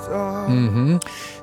Mhm.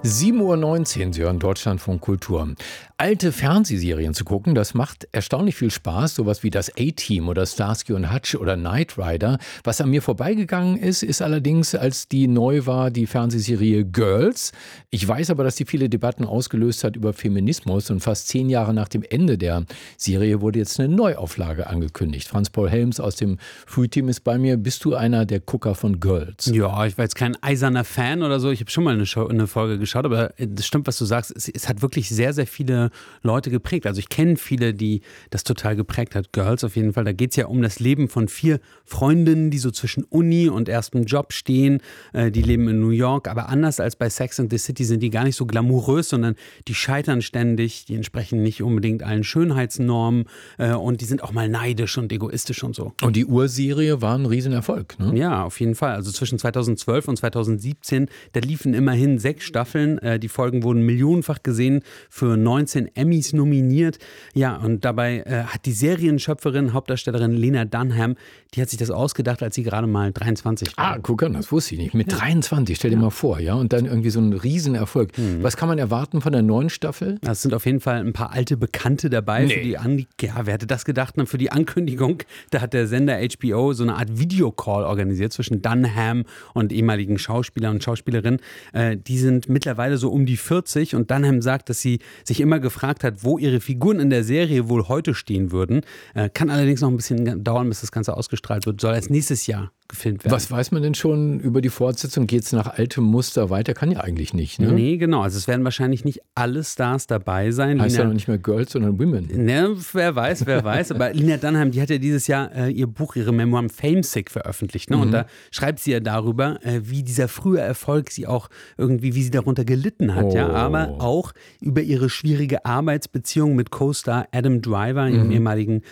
7:19 Uhr, Sie hören Deutschlandfunk Kultur. Alte Fernsehserien zu gucken, das macht erstaunlich viel Spaß. Sowas wie das A-Team oder Starsky und Hutch oder Knight Rider. Was an mir vorbeigegangen ist, ist allerdings, als die neu war, die Fernsehserie Girls. Ich weiß aber, dass die viele Debatten ausgelöst hat über Feminismus. Und fast 10 Jahre nach dem Ende der Serie wurde jetzt eine Neuauflage angekündigt. Franz-Paul Helms aus dem Frühteam ist bei mir. Bist du einer der Gucker von Girls? Ja, ich war jetzt kein eiserner Fan oder so. Ich habe schon mal eine Folge geschaut, aber das stimmt, was du sagst. Es hat wirklich sehr, sehr viele Leute geprägt. Also ich kenne viele, die das total geprägt hat. Girls auf jeden Fall. Da geht es ja um das Leben von 4 Freundinnen, die so zwischen Uni und erstem Job stehen. Die leben in New York, aber anders als bei Sex and the City sind die gar nicht so glamourös, sondern die scheitern ständig. Die entsprechen nicht unbedingt allen Schönheitsnormen und die sind auch mal neidisch und egoistisch und so. Und die Urserie war ein Riesenerfolg, ne? Ja, auf jeden Fall. Also zwischen 2012 und 2017, da liefen immerhin 6 Staffeln. Die Folgen wurden millionenfach gesehen, für 19 Emmys nominiert. Ja, und dabei hat die Serienschöpferin, Hauptdarstellerin Lena Dunham, die hat sich das ausgedacht, als sie gerade mal 23 war. Ah, guck an, das wusste ich nicht. Mit 23, stell dir mal vor, ja, und dann irgendwie so ein Riesenerfolg. Was kann man erwarten von der neuen Staffel? Es sind auf jeden Fall ein paar alte Bekannte dabei. Nee. Ja, wer hätte das gedacht? Für die Ankündigung, da hat der Sender HBO so eine Art Videocall organisiert zwischen Dunham und ehemaligen Schauspielern und Schauspielerinnen. Die sind mittlerweile so um die 40 und Dunham sagt, dass sie sich immer gefragt hat, wo ihre Figuren in der Serie wohl heute stehen würden. Kann allerdings noch ein bisschen dauern, bis das Ganze ausgestrahlt wird. Soll erst nächstes Jahr gefilmt werden. Was weiß man denn schon über die Fortsetzung? Geht es nach altem Muster weiter? Kann ja eigentlich nicht, ne? Nee, genau. Also es werden wahrscheinlich nicht alle Stars dabei sein. Heißt ja noch nicht mehr Girls, sondern Women. Ne, wer weiß. Aber Lena Dunham, die hat ja dieses Jahr ihr Buch, ihre Memoiren Famesick veröffentlicht. Ne? Und da schreibt sie ja darüber, wie dieser frühe Erfolg sie auch irgendwie, wie sie darunter gelitten hat. Ja? Aber auch über ihre schwierige Arbeitsbeziehung mit Co-Star Adam Driver, ihrem ehemaligen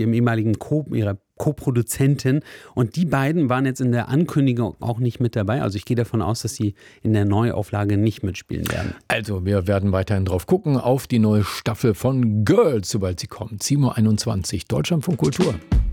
ihrer Co-Produzentin. Und die beiden waren jetzt in der Ankündigung auch nicht mit dabei. Also ich gehe davon aus, dass sie in der Neuauflage nicht mitspielen werden. Also wir werden weiterhin drauf gucken, auf die neue Staffel von Girls, sobald sie kommt. 7:21 Uhr, Deutschlandfunk Kultur.